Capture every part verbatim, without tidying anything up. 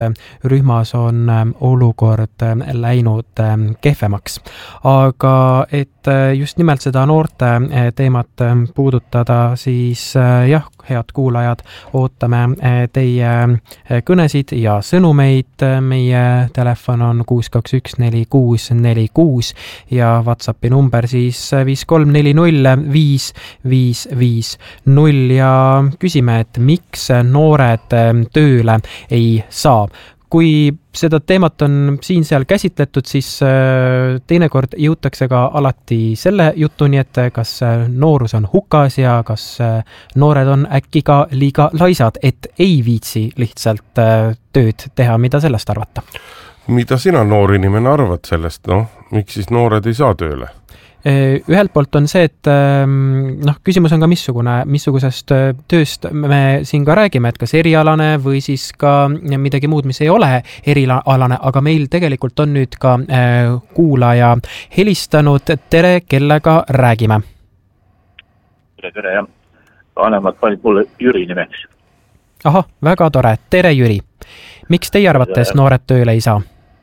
rühmas on olukord läinud kehvemaks. Aga et just nimelt seda noorte teemat puudutada, siis jah, head kuulajad, ootame teie kõnesid ja sõnumeid. Meie telefon on kuus kaks üks neli kuus neli kuus ja WhatsAppi number siis viis kolm neli null viis viis viis null ja küsime, et miks noored tööle ei saa. Kui seda teemat on siin seal käsitletud, siis teinekord jõutakse ka alati selle jutuni, et kas noorus on hukas ja kas noored on äkki ka liiga laisad, et ei viitsi lihtsalt tööd teha. Mida sellest arvata? Mida sina noor inimene arvad sellest? No, miks siis noored ei saa tööle? Ühelt poolt on see, et noh, küsimus on ka missugune, missugusest tööst me siin ka räägime, et kas erialane või siis ka midagi muud, mis ei ole erialane, aga meil tegelikult on nüüd ka kuulaja helistanud. Tere, kellega räägime? Tere, tere, jah. Vanemad panid mulle Jüri nimeks. Aha, väga tore. Tere, Jüri. Miks teie arvates noored tööle ei saa?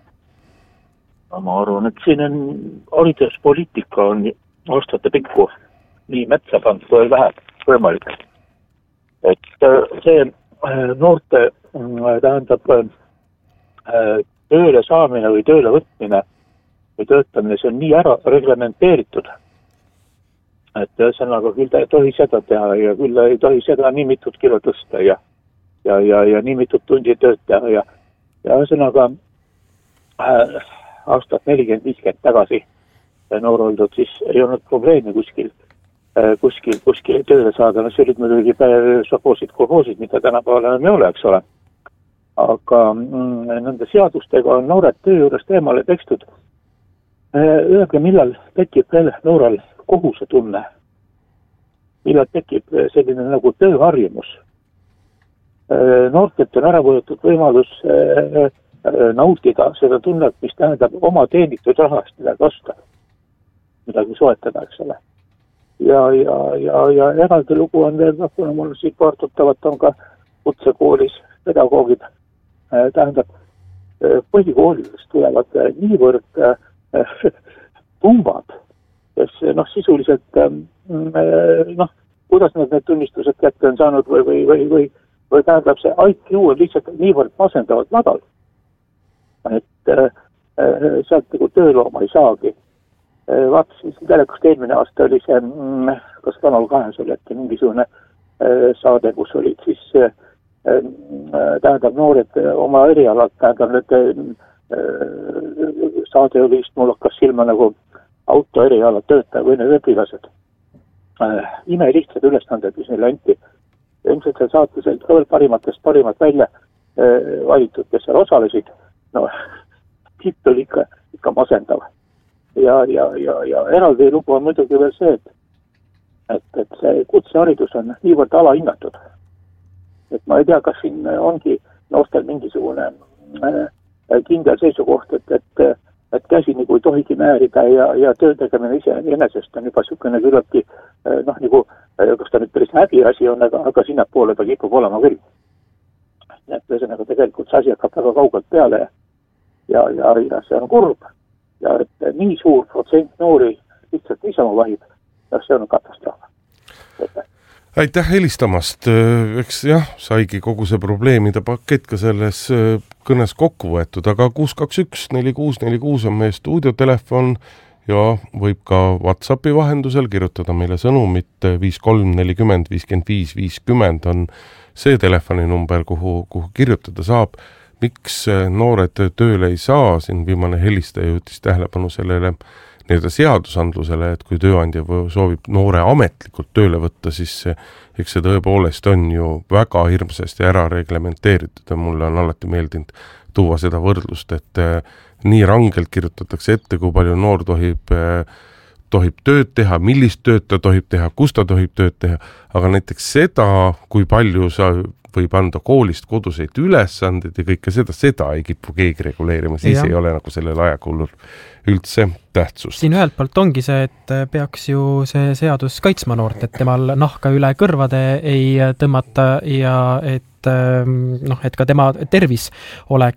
Ma arvan, et siin on hariduspoliitika on aastate pikku nii metsa pandud kui vähe võimalik. Et see noorte tähendab tööle saamine või tööle võtmine või töötamine, see on nii ära reglementeeritud. Et ühesõnaga küll ei tohi seda teha ja küll ei tohi seda nii mitut kilo tõsta ja, ja, ja, ja nii mitut tundi tööd teha ja, ja ühesõnaga äh, aastat nelikümmend viiskümmend tagasi noor oldud, siis ei olnud probleemi kuskil, kuskil, kuskil tööle saada. No see olid muidugi sopoosid, kolhoosid, mida tänapäeval enam ei ole, eks ole. Aga mm, nende seadustega on noored töö juurest eemale tekstud. Öelge, millal tekib veel nooral kohuse tunne. Millal tekib selline nagu tööharjumus. Noortelt on ära võetud võimalus nautida seda tunnet, mis tähendab oma teenitud rahast midagi osta, midagi soetada, eks ole. Ja, ja, ja, ja eraldi lugu on veel, kuna mul siit vaartutavat on ka kutsekoolis pedagoogid, tähendab, põhikoolidest tulevad niivõrd tumbad, kes noh, sisuliselt noh, kuidas nad need tunnistused kätte on saanud või, või, või, või, või tähendab see I Q on lihtsalt niivõrd masendavad madal, et äh, sealt nagu töölooma ei saagi. Äh, vaatasin siin telekust eelmine aasta oli see, mm, kas Kanal kahes oli äkki mingisugune äh, saade, kus olid siis äh, äh, tähendab noored oma erialad, tähendab need äh, saade oli vist mul hakkas silma nagu auto erialad töötaja või need õpilased. Äh, ime lihtsad ülesanded, mis neile anti. Ilmselt seal saates veel parimatest parimat välja äh, valitud, kes seal osalesid. No, titt oli ikka, ikka masendav. Ja, ja, ja, ja eraldi lugu on muidugi veel see, et, et, et see kutseharidus on niivõrd alahinnatud. Et ma ei tea, kas siin ongi noortel mingisugune äh, kindel seisukoht, et, et, et käsi nagu ei tohigi määrida ja, ja töö tegemine ise enesest on juba niisugune küllaltki, äh, noh, nagu, äh, kas ta nüüd päris häbiasi on, aga, aga sinna poole ta kipub olema küll. Et ühesõnaga tegelikult see asi hakkab väga kaugelt peale ja, ja, ja see on kurb. Ja et nii suur protsent noori lihtsalt niisama vahib ja see on katastroof. Aitäh helistamast. Eks jah, saigi kogu see probleemide pakett ka selles kõnes kokku võetud, aga kuus kaks üks neli kuus neli kuus on meie stuudiotelefon ja võib ka WhatsAppi vahendusel kirjutada meile sõnumit viis kolm nelikümmend viiskümmend viis viiskümmend on see telefoninumber, kuhu, kuhu kirjutada saab. Miks noored tööle ei saa? Siin viimane helistaja jõutis tähelepanu sellele nii-öelda seadusandlusele, et kui tööandja soovib noore ametlikult tööle võtta, siis eks see tõepoolest on ju väga hirmsasti ära reglementeeritud ja mulle on alati meeldinud tuua seda võrdlust, et nii rangelt kirjutatakse ette, kui palju noor tohib tohib tööd teha, millist tööd ta tohib teha, kus ta tohib tööd teha, aga näiteks seda, kui palju sa võib anda koolist koduseid ülesanded ja kõike seda, seda ei kipu keegi reguleerima, siis ja. Ei ole nagu sellel ajakullul üldse tähtsust. Siin ühelt poolt ongi see, et peaks ju see seadus kaitsma noort, et temal nahka üle kõrvade ei tõmmata ja et et noh, et ka tema tervis oleks